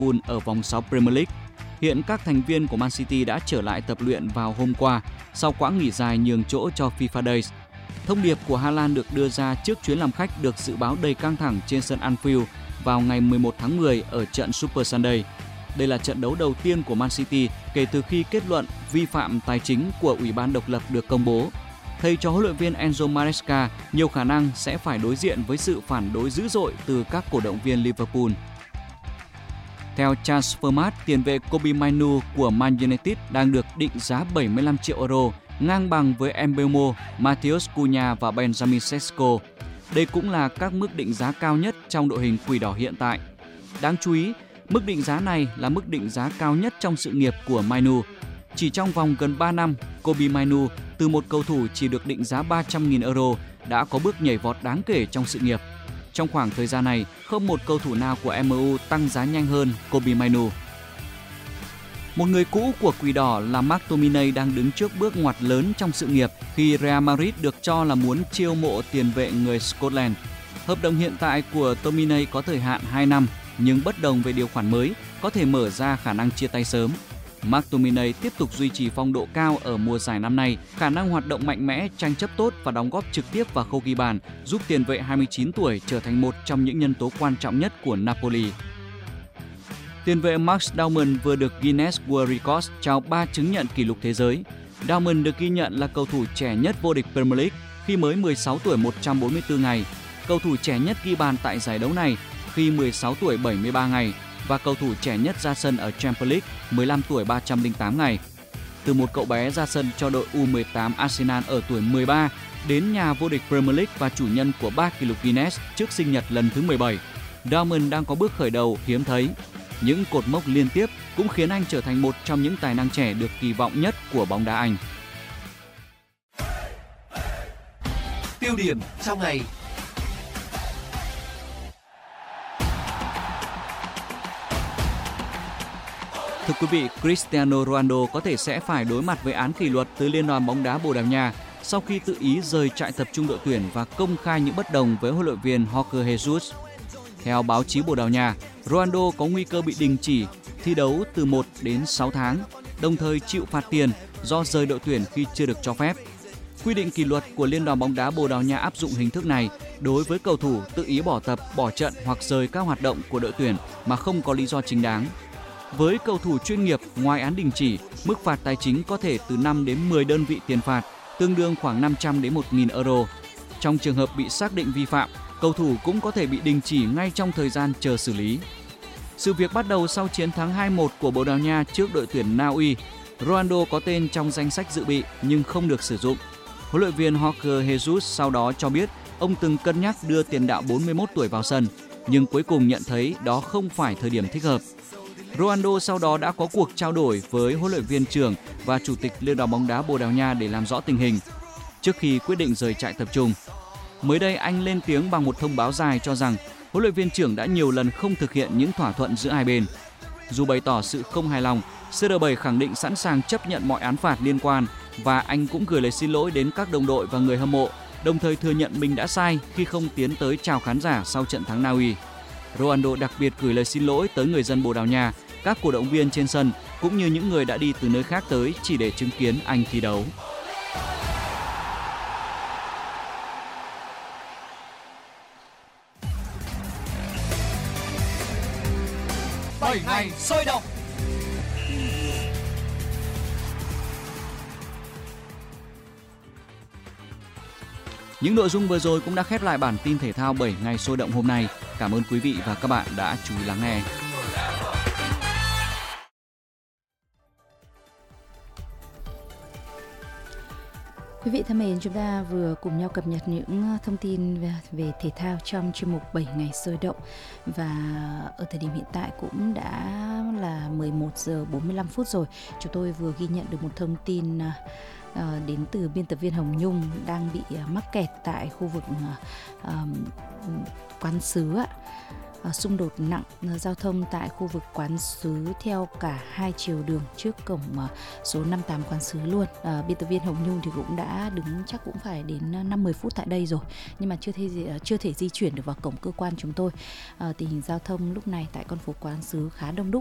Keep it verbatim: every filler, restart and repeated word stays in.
Liverpool ở vòng sáu Premier League. Hiện các thành viên của Man City đã trở lại tập luyện vào hôm qua sau quãng nghỉ dài nhường chỗ cho FIFA Days. Thông điệp của Haaland được đưa ra trước chuyến làm khách được dự báo đầy căng thẳng trên sân Anfield vào ngày mười một tháng mười ở trận Super Sunday. Đây là trận đấu đầu tiên của Man City kể từ khi kết luận vi phạm tài chính của Ủy ban độc lập được công bố. Thầy trò huấn luyện viên Enzo Maresca nhiều khả năng sẽ phải đối diện với sự phản đối dữ dội từ các cổ động viên Liverpool. Theo Transfermarkt, tiền vệ Kobbie Mainoo của Man United đang được định giá bảy mươi lăm triệu euro, ngang bằng với Mbeumo, Matheus Cunha và Benjamin Sesko. Đây cũng là các mức định giá cao nhất trong đội hình Quỷ Đỏ hiện tại. Đáng chú ý, mức định giá này là mức định giá cao nhất trong sự nghiệp của Mainoo. Chỉ trong vòng gần ba năm, Kobbie Mainoo từ một cầu thủ chỉ được định giá ba trăm nghìn euro đã có bước nhảy vọt đáng kể trong sự nghiệp. Trong khoảng thời gian này, không một cầu thủ nào của em u tăng giá nhanh hơn Kobbie Mainoo. Một người cũ của Quỷ Đỏ là McTominay đang đứng trước bước ngoặt lớn trong sự nghiệp khi Real Madrid được cho là muốn chiêu mộ tiền vệ người Scotland. Hợp đồng hiện tại của Tominay có thời hạn hai năm, nhưng bất đồng về điều khoản mới có thể mở ra khả năng chia tay sớm. McTominay tiếp tục duy trì phong độ cao ở mùa giải năm nay, khả năng hoạt động mạnh mẽ, tranh chấp tốt và đóng góp trực tiếp vào khâu ghi bàn, giúp tiền vệ hai mươi chín tuổi trở thành một trong những nhân tố quan trọng nhất của Napoli. Tiền vệ Max Dauman vừa được Guinness World Records trao ba chứng nhận kỷ lục thế giới. Dauman được ghi nhận là cầu thủ trẻ nhất vô địch Premier League khi mới mười sáu tuổi một trăm bốn mươi tư ngày, cầu thủ trẻ nhất ghi bàn tại giải đấu này khi mười sáu tuổi bảy mươi ba ngày và cầu thủ trẻ nhất ra sân ở Champions League mười lăm tuổi ba trăm lẻ tám ngày. Từ một cậu bé ra sân cho đội u mười tám Arsenal ở tuổi mười ba đến nhà vô địch Premier League và chủ nhân của ba kỷ lục Guinness trước sinh nhật lần thứ mười bảy, Dauman đang có bước khởi đầu hiếm thấy. Những cột mốc liên tiếp cũng khiến anh trở thành một trong những tài năng trẻ được kỳ vọng nhất của bóng đá Anh. Tiêu điểm trong ngày. Thưa quý vị, Cristiano Ronaldo có thể sẽ phải đối mặt với án kỷ luật từ Liên đoàn bóng đá Bồ Đào Nha sau khi tự ý rời trại tập trung đội tuyển và công khai những bất đồng với huấn luyện viên Jorge Jesus. Theo báo chí Bồ Đào Nha, Ronaldo có nguy cơ bị đình chỉ thi đấu từ một đến sáu tháng, đồng thời chịu phạt tiền do rời đội tuyển khi chưa được cho phép. Quy định kỷ luật của Liên đoàn bóng đá Bồ Đào Nha áp dụng hình thức này đối với cầu thủ tự ý bỏ tập, bỏ trận hoặc rời các hoạt động của đội tuyển mà không có lý do chính đáng. Với cầu thủ chuyên nghiệp, ngoài án đình chỉ, mức phạt tài chính có thể từ năm đến mười đơn vị tiền phạt, tương đương khoảng năm trăm đến một nghìn euro. Trong trường hợp bị xác định vi phạm, cầu thủ cũng có thể bị đình chỉ ngay trong thời gian chờ xử lý. Sự việc bắt đầu sau chiến thắng hai một của Bồ Đào Nha trước đội tuyển Na Uy. Ronaldo có tên trong danh sách dự bị nhưng không được sử dụng. Huấn luyện viên Jorge Jesus sau đó cho biết ông từng cân nhắc đưa tiền đạo bốn mươi mốt tuổi vào sân, nhưng cuối cùng nhận thấy đó không phải thời điểm thích hợp. Ronaldo sau đó đã có cuộc trao đổi với huấn luyện viên trưởng và chủ tịch Liên đoàn bóng đá Bồ Đào Nha để làm rõ tình hình trước khi quyết định rời trại tập trung. Mới đây anh lên tiếng bằng một thông báo dài cho rằng huấn luyện viên trưởng đã nhiều lần không thực hiện những thỏa thuận giữa hai bên. Dù bày tỏ sự không hài lòng, xê rờ bảy khẳng định sẵn sàng chấp nhận mọi án phạt liên quan và anh cũng gửi lời xin lỗi đến các đồng đội và người hâm mộ, đồng thời thừa nhận mình đã sai khi không tiến tới chào khán giả sau trận thắng Na Uy. Ronaldo đặc biệt gửi lời xin lỗi tới người dân Bồ Đào Nha, các cổ động viên trên sân cũng như những người đã đi từ nơi khác tới chỉ để chứng kiến anh thi đấu. bảy ngày sôi động. Những nội dung vừa rồi cũng đã khép lại bản tin thể thao bảy ngày sôi động hôm nay. Cảm ơn quý vị và các bạn đã chú ý lắng nghe. Quý vị thân mến, chúng ta vừa cùng nhau cập nhật những thông tin về, về thể thao trong chuyên mục bảy ngày sôi động. Và ở thời điểm hiện tại cũng đã là mười một giờ bốn mươi lăm phút rồi. Chúng tôi vừa ghi nhận được một thông tin uh, đến từ biên tập viên Hồng Nhung đang bị uh, mắc kẹt tại khu vực uh, um, quán sứ. uh, xung đột nặng uh, giao thông tại khu vực Quán Sứ theo cả hai chiều đường trước cổng uh, số năm mươi tám Quán Sứ luôn. Uh, biên tập viên Hồng Nhung thì cũng đã đứng chắc cũng phải đến năm mươi phút tại đây rồi, nhưng mà chưa thể uh, chưa thể di chuyển được vào cổng cơ quan chúng tôi. Uh, tình hình giao thông lúc này tại con phố Quán Sứ khá đông đúc.